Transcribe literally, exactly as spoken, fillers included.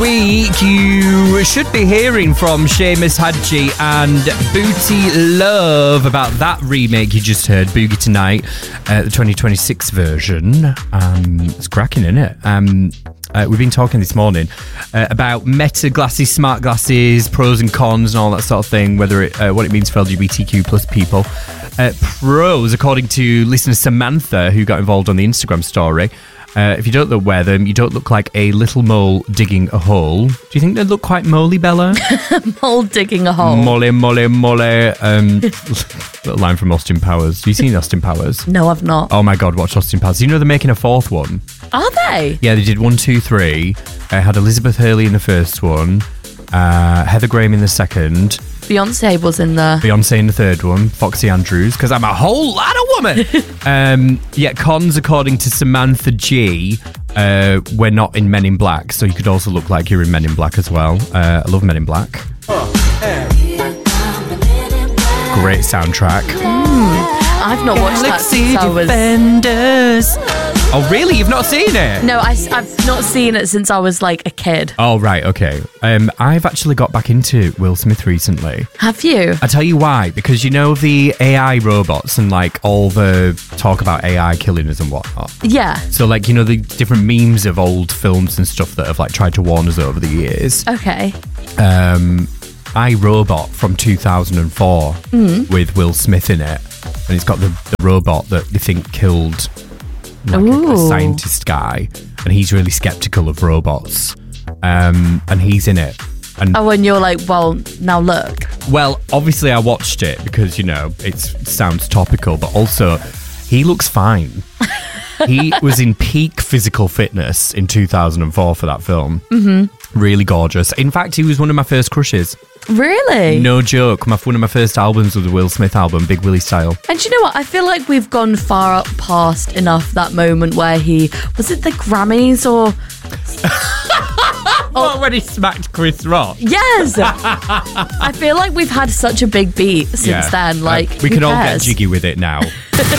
Week, you should be hearing from Seamus Hadji and Booty Love about that remake you just heard, Boogie Tonight, uh, the twenty twenty-six version. Um, it's cracking, isn't it? Um, uh, we've been talking this morning uh, about meta glasses, smart glasses, pros and cons and all that sort of thing, whether it, uh, what it means for L G B T Q plus people. Uh, pros, according to listener Samantha, who got involved on the Instagram story. Uh, if you don't look wear them, you don't look like a little mole digging a hole. Do you think they look quite moley, Bella? Mole digging a hole. Mole, mole, mole. Um, little line from Austin Powers. Have you seen Austin Powers? No, I've not. Oh my God, watch Austin Powers. You know they're making a fourth one? Are they? Yeah, they did one, two, three. Uh, had Elizabeth Hurley in the first one. Uh, Heather Graham in the second. Beyonce was in there. Beyonce in the third one. Foxy Andrews, because I'm a whole lot of woman. um, yeah, cons, according to Samantha G, uh, we're not in Men in Black, so you could also look like you're in Men in Black as well. Uh, I love Men in Black. Great soundtrack. Mm, I've not watched that since I was... Defenders. Oh, really? You've not seen it? No, I, I've not seen it since I was like a kid. Oh, right, okay. Um, I've actually got back into Will Smith recently. Have you? I tell you why. Because you know the A I robots and like all the talk about A I killing us and whatnot? Yeah. So like, you know, the different memes of old films and stuff that have like tried to warn us over the years. Okay. Um, iRobot from two thousand four mm. with Will Smith in it. And it's got the, the robot that they think killed... like a, a scientist guy, and he's really skeptical of robots, um, and he's in it. And oh, and you're like, well, now look. Well, obviously I watched it because, you know, it sounds topical, but also he looks fine. He was in peak physical fitness in two thousand four for that film. Mm-hmm. Really gorgeous. In fact, he was one of my first crushes. Really? No joke. My, one of my first albums was the Will Smith album, Big Willie Style. And you know what? I feel like we've gone far up past enough that moment where he... Was it the Grammys or... Oh, when he smacked Chris Rock? Yes! I feel like we've had such a big beat since yeah. then. Like, uh, we who can all get cares? jiggy with it now.